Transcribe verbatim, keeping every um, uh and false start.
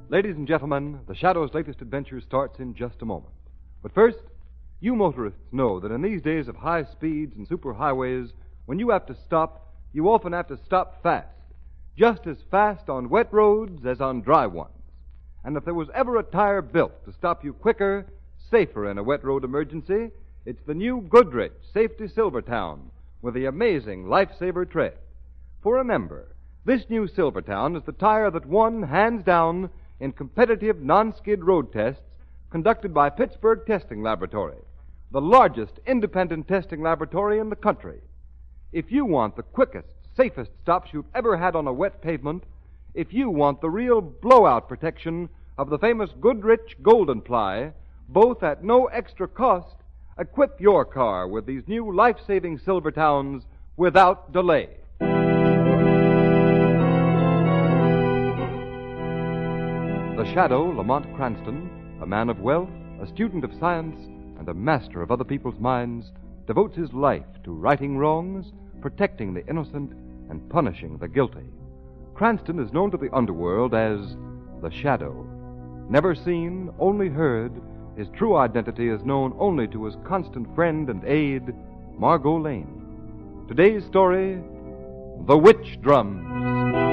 Ladies and gentlemen, the Shadow's latest adventure starts in just a moment. But first, you motorists know that in these days of high speeds and superhighways, when you have to stop, you often have to stop fast. Just as fast on wet roads as on dry ones. And if there was ever a tire built to stop you quicker, safer in a wet road emergency, it's the new Goodrich Safety Silvertown with the amazing Lifesaver tread. For remember, this new Silvertown is the tire that won, hands down, in competitive non-skid road tests conducted by Pittsburgh Testing Laboratory, the largest independent testing laboratory in the country. If you want the quickest, safest stops you've ever had on a wet pavement, if you want the real blowout protection of the famous Goodrich Golden Ply, both at no extra cost, equip your car with these new life-saving Silvertowns without delay. The Shadow, Lamont Cranston, a man of wealth, a student of science, and a master of other people's minds, devotes his life to righting wrongs, protecting the innocent, and punishing the guilty. Cranston is known to the underworld as the Shadow. Never seen, only heard, his true identity is known only to his constant friend and aide, Margot Lane. Today's story, The Witch Drums.